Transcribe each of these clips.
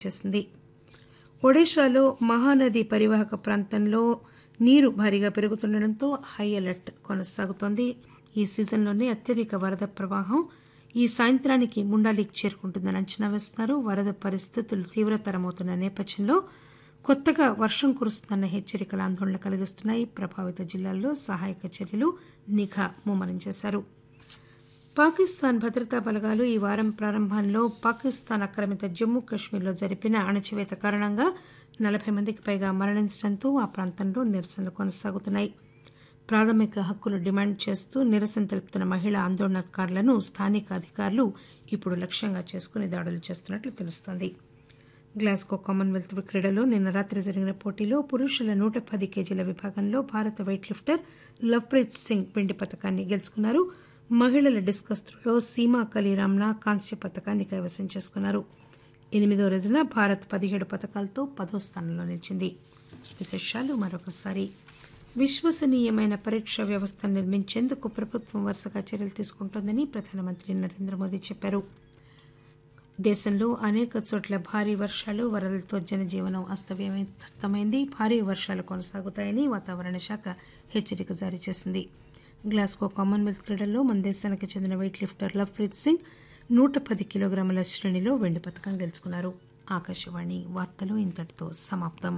చేసింది. ఒడిశాలో మహానది పరివాహక ప్రాంతంలో నీరు భారీగా పెరుగుతుండటంతో హై అలర్ట్ కొనసాగుతోంది. ఈ సీజన్లోనే అత్యధిక వరద ప్రవాహం ఈ సాయంత్రానికి ముండాలికి చేరుకుంటుందని అంచనా వేస్తున్నారు. వరద పరిస్థితులు తీవ్రతరమవుతున్న నేపథ్యంలో కొత్తగా వర్షం కురుస్తుందన్న హెచ్చరికలు ఆందోళన కలిగిస్తున్నాయి. ప్రభావిత జిల్లాల్లో సహాయక చర్యలు నిఘా ముమ్మరం చేశారు. పాకిస్తాన్ భద్రతా బలగాలు ఈ వారం ప్రారంభంలో పాకిస్తాన్ ఆక్రమిత జమ్మూ కశ్మీర్లో జరిపిన అణచివేత కారణంగా 40 మందికి పైగా మరణించడంతో ఆ ప్రాంతంలో నిరసనలు కొనసాగుతున్నాయి. ప్రాథమిక హక్కులు డిమాండ్ చేస్తూ నిరసన తెలుపుతున్న మహిళా ఆందోళనకారులను స్థానిక అధికారులు ఇప్పుడు లక్ష్యంగా చేసుకుని దాడులు చేస్తున్నట్లు తెలుస్తోంది. గ్లాస్గో కామన్వెల్త్ క్రీడలో నిన్న రాత్రి జరిగిన పోటీలో పురుషుల 110 కేజీల విభాగంలో భారత వెయిట్ లిఫ్టర్ లవ్ప్రీత్ సింగ్ వెండి పతకాన్ని గెలుచుకున్నారు. మహిళల డిస్కస్ త్రోలో సీమా కలీరామ్నా కాంస్య పతకాన్ని కైవసం చేసుకున్నారు. 8వ రోజున భారత్ 17 పతకాలతో 10వ స్థానంలో నిలిచింది. విశేషాలు మరొకసారి. విశ్వసనీయమైన పరీక్ష వ్యవస్థను నిర్మించేందుకు ప్రభుత్వం వరుసగా చర్యలు తీసుకుంటోందని ప్రధానమంత్రి నరేంద్ర మోదీ చెప్పారు. దేశంలో అనేక చోట్ల భారీ వర్షాలు వరదలతో జనజీవనం అస్తవ్యస్తమైంది. భారీ వర్షాలు కొనసాగుతాయని వాతావరణ శాఖ హెచ్చరిక జారీ చేసింది. గ్లాస్గో కామన్వెల్త్ క్రీడల్లో మన దేశానికి చెందిన వెయిట్ లిఫ్టర్ లవ్ప్రీత్ సింగ్ 110 కిలోగ్రాముల శ్రేణిలో వెండి పతకం గెలుచుకున్నారు. ఆకాశవాణి వార్తలు ఇంతటితో సమాప్తం.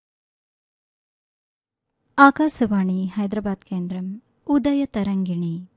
ఆకాశవాణి హైదరాబాద్ కేంద్రం ఉదయ తరంగిణి